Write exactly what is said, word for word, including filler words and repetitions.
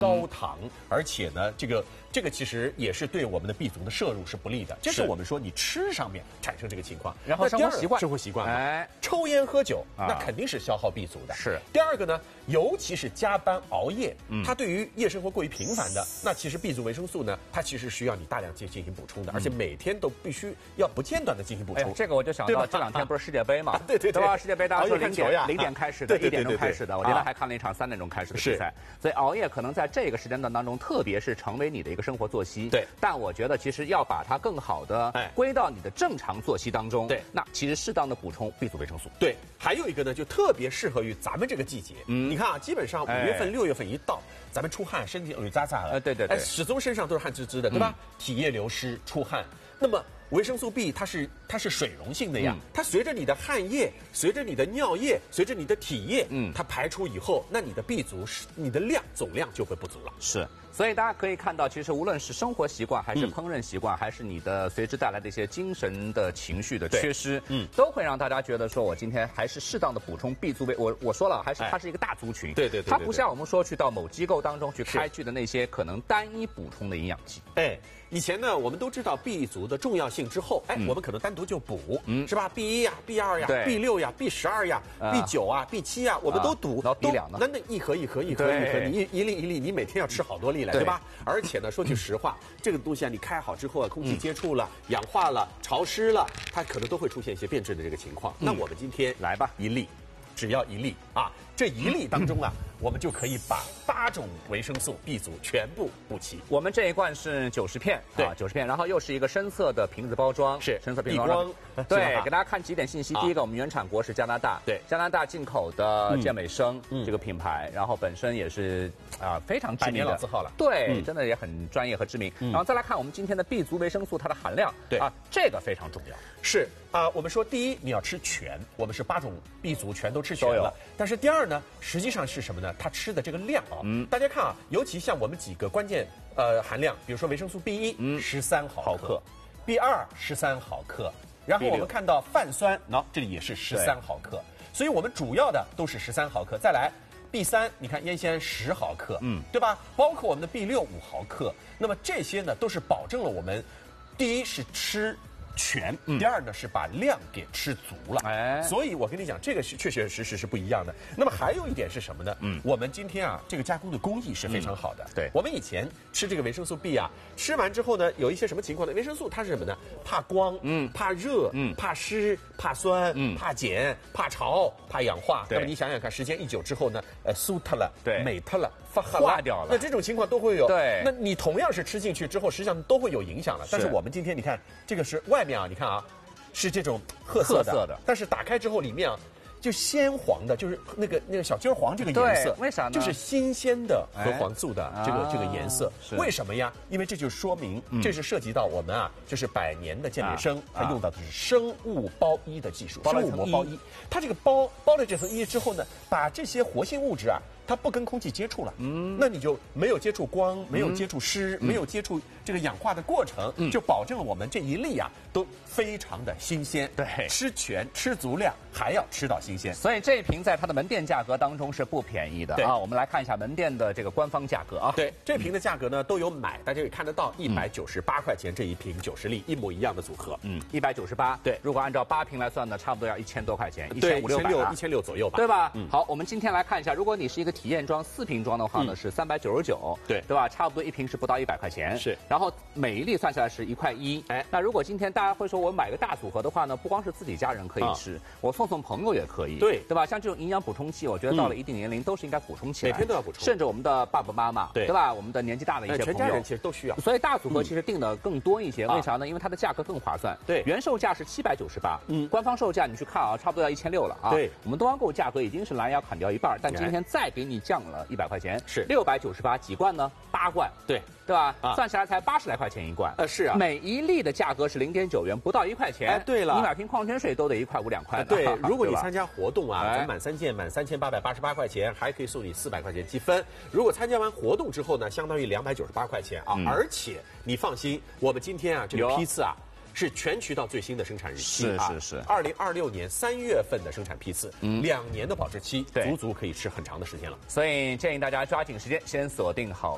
高糖，而且呢，这个这个其实也是对我们的 B 族的摄入是不利的。这是我们说你吃上面产生这个情况。 然后生活习惯， 生活习惯， 哎， 抽烟喝酒， 啊、 那肯定是消耗 B 族的。 是。 第二个呢，尤其是加班熬夜，嗯，它对于夜生活过于频繁的，那其实 B 族维生素呢，它其实需要你大量进进行补充的，而且每天都必须要不间断的进行补充。 哎、这个我就想到这两天不是世界杯嘛？ 对对对， 对吧？世界杯大家说零点零点开始的，一点钟开始的。我今天还看了一场三点钟开始的比赛，所以熬夜可能在这个时间段当中，特别是成为你的一个生活作息。 对， 但我觉得其实要把它更好的归到你的正常作息当中。 对， 那其实适当的补充 B 族维生素。 对，还有一个呢，就特别适合于咱们这个季节。嗯，你看啊，基本上五月份、六月份一到，咱们出汗，身体有渣渣的。 呃，对对对， 始终身上都是汗滋滋的，对吧？体液流失，出汗。那么维生素 B 它是它是水溶性的呀，嗯、它随着你的汗液、随着你的尿液、随着你的体液，嗯，它排出以后，那你的 B 族是你的量总量就会不足了。 是，所以大家可以看到，其实无论是生活习惯，还是烹饪习惯，嗯、还是你的随之带来的一些精神的情绪的缺失，嗯，都会让大家觉得说我今天还是适当的补充 B 族维。我我说了，还是它是一个大族群， 对对对， 它不像我们说去到某机构当中去开具的那些可能单一补充的营养剂。 哎，以前呢，我们都知道 B 族的重要性之后，哎，嗯、我们可能单独就补，嗯，是吧 ？B 一呀 ，B 二呀 ，B 六呀 ，B 十二呀 ，B 九啊 ，B 七呀，我们都补， 然后 B 两呢？ 那那一盒一盒一盒一盒，你一一粒一粒，你每天要吃好多粒来，对吧？而且呢，说句实话，这个东西啊，你开好之后啊，空气接触了、氧化了、潮湿了，它可能都会出现一些变质的这个情况。那我们今天来吧， 一粒，只要一粒啊，这一粒当中啊。我们就可以把八种维生素 B 族全部补齐。 我们这一罐是九十片，对，九十片，然后又是一个深色的瓶子包装， 是深色瓶子包装。对，给大家看几点信息。第一个，我们原产国是加拿大， 对， 加拿大进口的健美生这个品牌，然后本身也是啊非常知名的老字号了， 对，真的也很专业和知名。然后再来看我们今天的 B 族维生素它的含量， 对啊，这个非常重要。 是啊，我们说第一你要吃全，我们是八种 B 族全都吃全了。但是第二呢，实际上是什么呢？它吃的这个量。量啊，嗯，大家看啊，尤其像我们几个关键呃含量，比如说维生素 B 一，嗯，十三毫克 ，B 二十三毫克，然后我们看到泛酸，喏，这里也是十三毫克，所以我们主要的都是十三毫克。再来 B 三，你看烟酰十毫克，嗯，对吧？包括我们的 B 六五毫克，那么这些呢都是保证了我们，第一是吃。全，第二呢是把量给吃足了，哎，所以我跟你讲，这个是确确实实是不一样的。那么还有一点是什么呢？嗯，我们今天啊，这个加工的工艺是非常好的。 对， 我们以前吃这个维生素 B 啊，吃完之后呢，有一些什么情况呢？维生素它是什么呢？怕光，嗯，怕热，嗯，怕湿，怕酸，嗯，怕碱，怕潮，怕氧化。那么你想想看，时间一久之后呢，呃，酥特了， 对， 美特了，发化掉了。 那这种情况都会有。 对， 那你同样是吃进去之后，实际上都会有影响了。但是我们今天你看，这个是外面啊，你看啊。是这种褐色的， 的但是打开之后里面啊，就鲜黄的，就是那个那个小金黄这个颜色， 为啥呢？ 就是新鲜的核黄素的这个、哎、这个颜色。为什么呀？因为这就说明、嗯、这是涉及到我们啊，就是百年的健美生，啊、它用到的是生物包衣的技术， 啊、 生物膜包衣。它这个包包了这层衣之后呢，把这些活性物质啊。它不跟空气接触了，嗯，那你就没有接触光，没有接触湿，嗯、没有接触这个氧化的过程，嗯、就保证了我们这一粒啊都非常的新鲜。 对， 吃全吃足量，还要吃到新鲜。 所以这一瓶在它的门店价格当中是不便宜的啊。我们来看一下门店的这个官方价格啊。 对，这瓶的价格呢都有买，大家可以看得到，一百九十八块钱这一瓶九十粒，一模一样的组合。 嗯，一百九十八。对，如果按照八瓶来算呢，差不多要一千多块钱，一千五六百， 一千六左右吧， 对吧？嗯。好，我们今天来看一下，如果你是一个体验装四瓶装的话呢，是三百九十九， 对对吧？差不多一瓶是不到一百块钱， 是。 然后每一粒算下来是一块一，哎，那如果今天大家会说我买个大组合的话呢，不光是自己家人可以吃，我送送朋友也可以， 对对吧？像这种营养补充剂，我觉得到了一定年龄都是应该补充起来， 每天都要补充， 甚至我们的爸爸妈妈， 对对吧？我们的年纪大的一些朋友， 全家人其实都需要。 所以大组合其实定的更多一些，为啥呢？因为它的价格更划算， 对， 原售价是七百九十八，嗯，官方售价你去看啊，差不多要一千六了啊。 对， 我们东方购价格已经是拦腰砍掉一半，但今天再给你降了一百块钱。 是六百九十八几罐呢？八罐， 对对吧？啊、算下来才八十来块钱一罐。 呃，是啊， 每一粒的价格是零点九元，不到一块钱。 哎，对了， 你买瓶矿泉水都得一块五两块的。 对，如果你参加活动啊，咱满三件满三千八百八十八块钱，还可以送你四百块钱积分。如果参加完活动之后呢，相当于两百九十八块钱啊。嗯、而且你放心，我们今天啊这个批次啊。是全渠道最新的生产日期是是是， 二零二六年三月份的生产批次，嗯，两年的保质期，足足可以吃很长的时间了。 所以建议大家抓紧时间，先锁定好。